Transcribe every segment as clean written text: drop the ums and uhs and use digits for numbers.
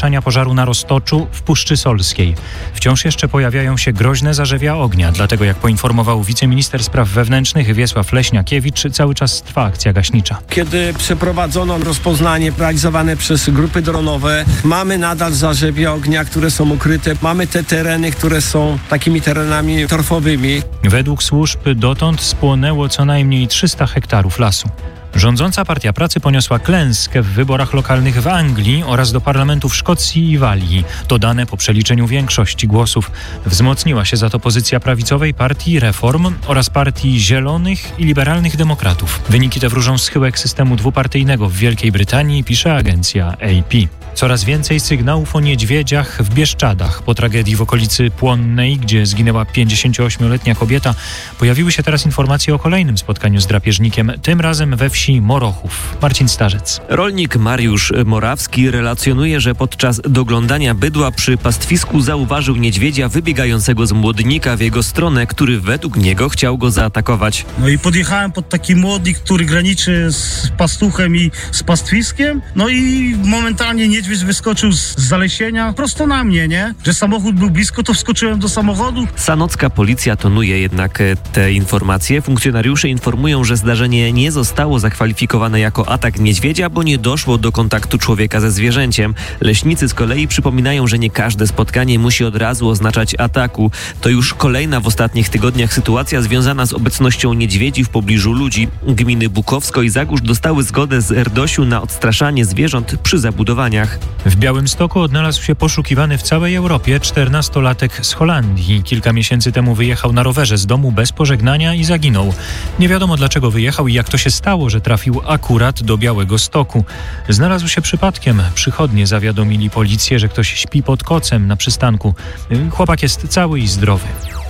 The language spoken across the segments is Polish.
wygaszania pożaru na Roztoczu w Puszczy Solskiej. Wciąż jeszcze pojawiają się groźne zarzewia ognia, dlatego jak poinformował wiceminister spraw wewnętrznych Wiesław Leśniakiewicz, cały czas trwa akcja gaśnicza. Kiedy przeprowadzono rozpoznanie realizowane przez grupy dronowe, mamy nadal zarzewia ognia, które są ukryte. Mamy te tereny, które są takimi terenami torfowymi. Według służb dotąd spłonęło co najmniej 300 hektarów lasu. Rządząca Partia Pracy poniosła klęskę w wyborach lokalnych w Anglii oraz do parlamentów Szkocji i Walii. To dane po przeliczeniu większości głosów. Wzmocniła się za to pozycja prawicowej partii Reform oraz partii Zielonych i Liberalnych Demokratów. Wyniki te wróżą schyłek systemu dwupartyjnego w Wielkiej Brytanii, pisze agencja AP. Coraz więcej sygnałów o niedźwiedziach w Bieszczadach. Po tragedii w okolicy Płonnej, gdzie zginęła 58-letnia kobieta, pojawiły się teraz informacje o kolejnym spotkaniu z drapieżnikiem, tym razem we wsi Morochów. Marcin Starzec. Rolnik Mariusz Morawski relacjonuje, że podczas doglądania bydła przy pastwisku zauważył niedźwiedzia wybiegającego z młodnika w jego stronę, który według niego chciał go zaatakować. No i podjechałem pod taki młodnik, który graniczy z pastuchem i z pastwiskiem. No i momentalnie niedźwiedź wyskoczył z zalesienia prosto na mnie, nie? Że samochód był blisko, to wskoczyłem do samochodu. Sanocka policja tonuje jednak te informacje. Funkcjonariusze informują, że zdarzenie nie zostało zakwalifikowane jako atak niedźwiedzia, bo nie doszło do kontaktu człowieka ze zwierzęciem. Leśnicy z kolei przypominają, że nie każde spotkanie musi od razu oznaczać ataku. To już kolejna w ostatnich tygodniach sytuacja związana z obecnością niedźwiedzi w pobliżu ludzi. Gminy Bukowsko i Zagórz dostały zgodę z RDOŚ-u na odstraszanie zwierząt przy zabudowaniach. W Białymstoku odnalazł się poszukiwany w całej Europie 14-latek z Holandii. Kilka miesięcy temu wyjechał na rowerze z domu bez pożegnania i zaginął. Nie wiadomo dlaczego wyjechał i jak to się stało, że trafił akurat do Białegostoku. Znalazł się przypadkiem. Przychodnie zawiadomili policję, że ktoś śpi pod kocem na przystanku. Chłopak jest cały i zdrowy.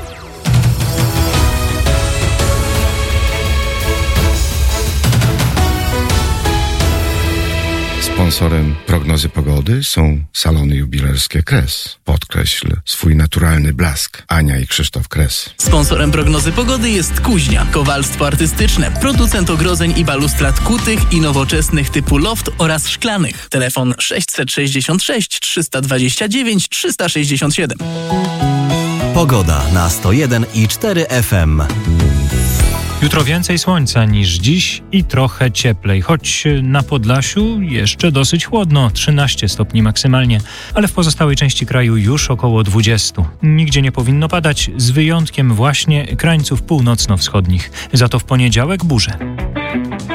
Sponsorem prognozy pogody są salony jubilerskie Kres. Podkreśl swój naturalny blask. Ania i Krzysztof Kres. Sponsorem prognozy pogody jest Kuźnia, kowalstwo artystyczne, producent ogrodzeń i balustrad kutych i nowoczesnych typu loft oraz szklanych. Telefon 666 329 367. Pogoda na 101,4 FM. Jutro więcej słońca niż dziś i trochę cieplej, choć na Podlasiu jeszcze dosyć chłodno, 13 stopni maksymalnie, ale w pozostałej części kraju już około 20. Nigdzie nie powinno padać, z wyjątkiem właśnie krańców północno-wschodnich. Za to w poniedziałek burze.